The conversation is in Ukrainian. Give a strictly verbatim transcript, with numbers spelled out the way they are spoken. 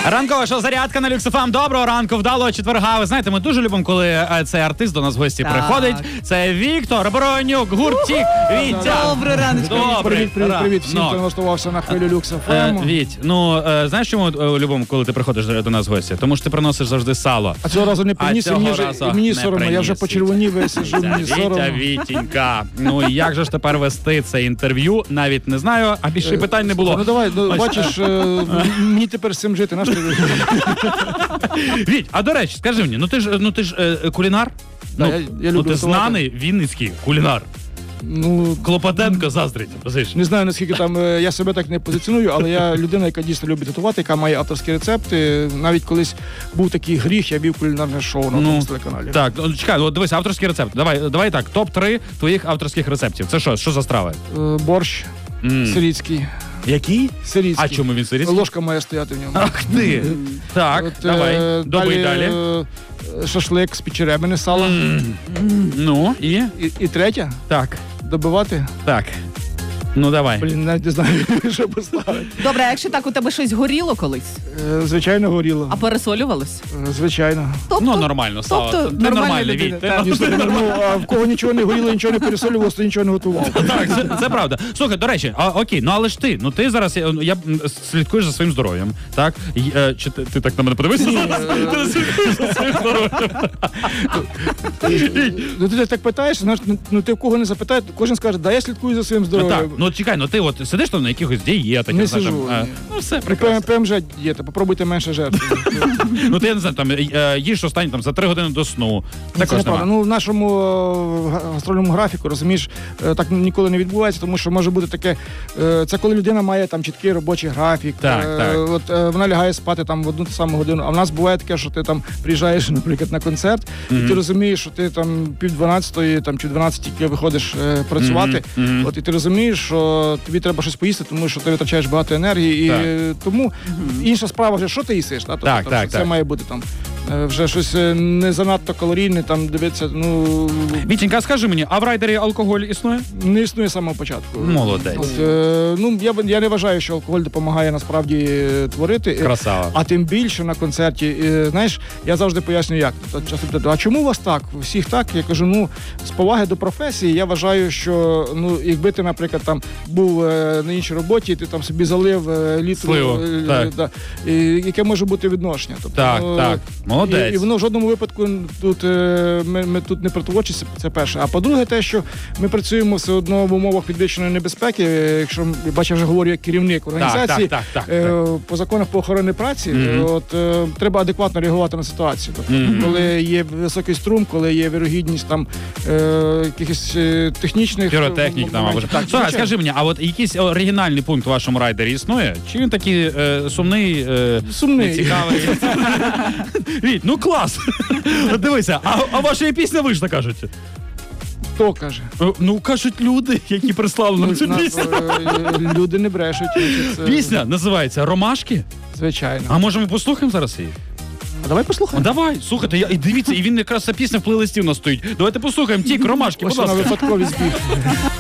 Ранкова шоу «Зарядка» на Люкс еф ем. Доброго ранку, вдалого четверга. Ви знаєте, ми дуже любимо, коли цей артист до нас в гості Так. приходить. Це Віктор Бронюк, гуртік. Вітя. Добрий раночку. Добрий. Привіт, привіт, привіт всім, Ну. хто налаштувався на хвилю Люкс еф Е, ем. Віть, ну е, знаєш, чому е, любимо, коли ти приходиш до нас в гості? Тому що ти приносиш завжди сало. А цього разу не приніс, і цього мені, вже, разу і мені не соромно, я вже приніс, почервонів весь, сижу, Вітя, мені Вітя, соромно. Вітінька. Ну і як же ж тепер вести це інтерв'ю? Навіть не знаю, а більше питань не було. Ну давай, ну, Ось. бачиш, е, мені тепер з цим жити, наш ти? Віть, а до речі, скажи мені, ну ти ж, ну ти ж е, кулінар? Да, ну, я- я ну люблю ти готувати. знаний вінницький кулінар. Ну, Клопотенко заздрить. розумієш? не знаю, наскільки там е, я себе так не позиціоную, але я людина, яка дійсно любить готувати, яка має авторські рецепти. Навіть колись був такий гріх, я вів кулінарне шоу на Ну, тому телеканалі. Так, ну, чекай, от дивись, авторський рецепт. Давай, давай так, топ три твоїх авторських рецептів. Це що? Що за страви? Е, Борщ М. сирійський. Який? Сирійський. А чому він сирійський? Ложка має стояти в ньому. Ах ти! Так, От, давай. е, Добий далі. е, Шашлик з печеребини сала. М. Ну, і? І, і третя Так, добивати. так. Ну, давай. Блін, навіть не знаю, що поставити. Добре, а якщо так, у тебе щось горіло колись, Е, Звичайно, горіло. а пересолювалось? Е, Звичайно. Тобто, Ну, нормально, Слава. тобто Ти нормальна нормальний, людина, Віть. Ти так. Ні, слухай, ну, а в кого нічого не горіло, нічого не пересолювалося, то нічого не готував. Так, це, це правда. Слухай, до речі, а, окей, ну але ж ти, ну ти зараз, я, я м, слідкуєш за своїм здоров'ям, так? І, е, чи ти, ти так на мене подивишся? Ти не слідкуєш за своїм здоров'ям. Ну ти так питаєш, знаєш, ну, ну ти в кого не запитає, кожен скаже, да я слідкую за своїм Ну, так, здоров'ям. ну чекай, ну ти от сидиш там на якихось дієтах, Не я знаю, сижу, там, е, ні. ну все, При прекрасно. П М Ж дієта, попробуйте менше жертв. Ну ти, я не знаю, там, е, їж останні там за три години до сну. Це Також неправда. нема. Ну, в нашому е, гастрольному графіку, розумієш, е, так ніколи не відбувається, тому що може бути таке, е, це коли людина має там чіткий робочий графік, Так, е, так. От, е, вона лягає спати там в одну ту саму годину, а в нас буває таке, що ти там приїжджаєш, наприклад, на концерт, і ти розумієш, що ти там пів дванадцятої там, чи дванадцять тільки виходиш е, працювати, Мгм, мгм. от, і ти розумієш, що тобі треба щось поїсти, тому що ти витрачаєш багато енергії, і Так. е, тому інша справа вже, що ти їсиш, та? Тобто, Так, там, так, що це так. має бути там е, вже щось е, не занадто калорійне, там дивитися, ну Вітенька, скажи мені, а в райдері алкоголь існує? не існує з самого початку. Молодець. От, е, ну, я, б- я не вважаю, що алкоголь допомагає насправді е, творити. Е, Красава. А тим більше на концерті, е, знаєш, я завжди пояснюю, як. Тобто, часто питають, а чому у вас так? У всіх так? Я кажу, ну, з поваги до професії, я вважаю, що ну, якби ти, наприклад, там був е, на іншій роботі, ти там собі залив е, літру, Сливу, е, так. да, і, яке може бути відношення. Тобто, Так, ну, так. Молодець. І, і воно в жодному випадку тут е, ми, ми тут не противочиться, це перше. А по-друге, те, що ми працюємо все одно в умовах підвищеної небезпеки. е, Якщо бачу, вже говорю як керівник організації, так, так, так, е, по законах по охороні праці, Мгм. от е, треба адекватно реагувати на ситуацію. Тобто, Мгм. коли є високий струм, коли є вірогідність там е, якихось е, технічних Піротехнік там або моментів. ж. Так, Слухай, звичайно. скажи мені, а от якийсь оригінальний пункт у вашому райдері існує? Чи він такий е, сумний, е, Сумний. нецікавий? Віть, ну клас! Дивися, а, а ваша пісня вийшла, кажуть. Хто каже? Е, Ну, кажуть люди, які прислали нам цю На- пісню. е, Люди не брешуть. значить, це- Пісня називається «Ромашки». Звичайно. А може ми послухаємо зараз її? А давай послухаємо. Давай, слухайте, я, і дивіться, і він якраз ця пісня в плейлисті у нас стоїть. Давайте послухаємо. Тік, «Ромашки», будь Ось вона ласка. випадковий збіг.